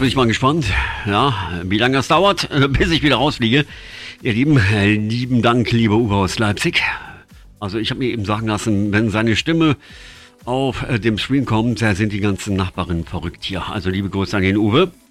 bin ich mal gespannt, ja, wie lange das dauert, bis ich wieder rausfliege. Ihr Lieben, lieben Dank, lieber Uwe aus Leipzig. Also ich habe mir eben sagen lassen, wenn seine Stimme auf dem Screen kommt, da sind die ganzen Nachbarinnen verrückt hier. Also liebe Grüße an den Uwe.